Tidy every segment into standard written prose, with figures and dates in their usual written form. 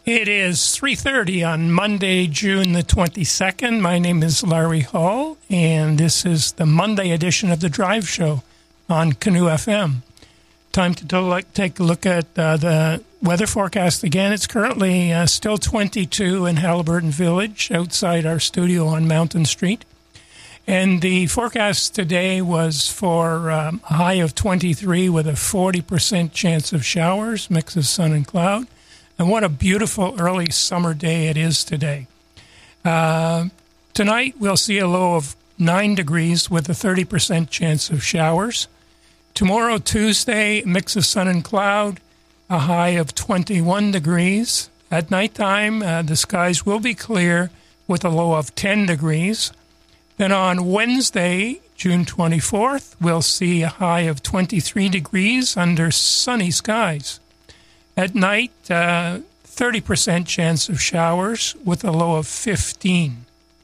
It is 3:30 on Monday, June the 22nd. My name is Larry Hall, and this is the Monday edition of The Drive Show on Canoe FM. Time to take a look at the weather forecast again. It's currently still 22 in Haliburton Village, outside our studio on Mountain Street. And the forecast today was for a high of 23 with a 40% chance of showers, mix of sun and cloud. And what a beautiful early summer day it is today. Tonight, we'll see a low of 9 degrees with a 30% chance of showers. Tomorrow, Tuesday, mix of sun and cloud, a high of 21 degrees. At nighttime, the skies will be clear with a low of 10 degrees. Then on Wednesday, June 24th, we'll see a high of 23 degrees under sunny skies. At night, 30% chance of showers with a low of 15.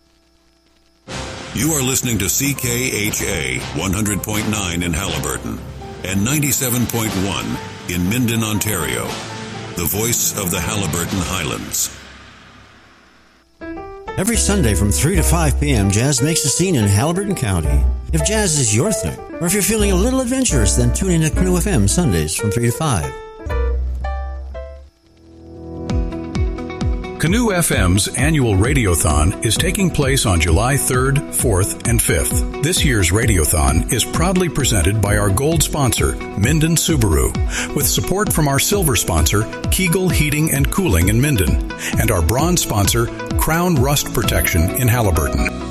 You are listening to CKHA 100.9 in Haliburton and 97.1 in Minden, Ontario, the voice of the Haliburton Highlands. Every Sunday from 3 to 5 p.m., jazz makes a scene in Haliburton County. If jazz is your thing, or if you're feeling a little adventurous, then tune in to Canoe FM Sundays from 3 to 5. Canoe FM's annual Radiothon is taking place on July 3rd, 4th, and 5th. This year's Radiothon is proudly presented by our gold sponsor, Minden Subaru, with support from our silver sponsor, Kegel Heating and Cooling in Minden, and our bronze sponsor, Crown Rust Protection in Haliburton.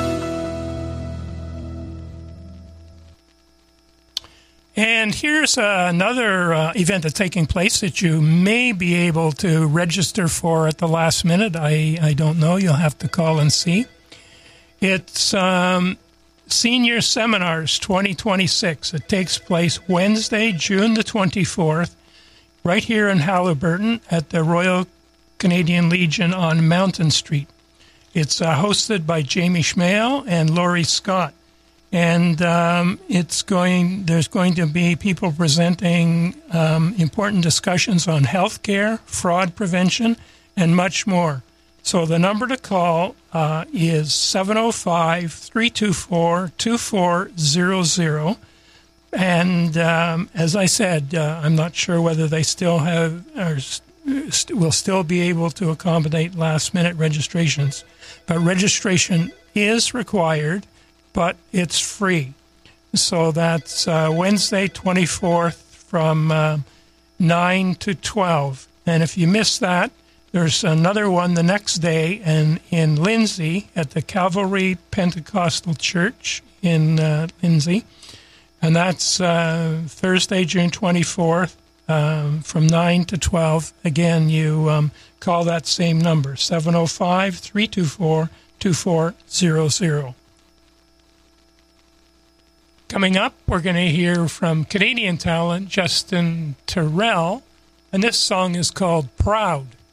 And here's another event that's taking place that you may be able to register for at the last minute. I don't know. You'll have to call and see. It's Senior Seminars 2026. It takes place Wednesday, June the 24th, right here in Haliburton at the Royal Canadian Legion on Mountain Street. It's hosted by Jamie Schmale and Laurie Scott. And there's going to be people presenting important discussions on healthcare, fraud prevention, and much more. So the number to call is 705-324-2400. And as I said, I'm not sure whether they still have or will still be able to accommodate last-minute registrations. But registration is required, but it's free. So that's Wednesday, 24th from 9 to 12. And if you miss that, there's another one the next day in Lindsay at the Calvary Pentecostal Church in Lindsay. And that's Thursday, June 24th from 9 to 12. Again, you call that same number, 705-324-2400. Coming up, we're going to hear from Canadian talent Justin Terrell, and this song is called Proud.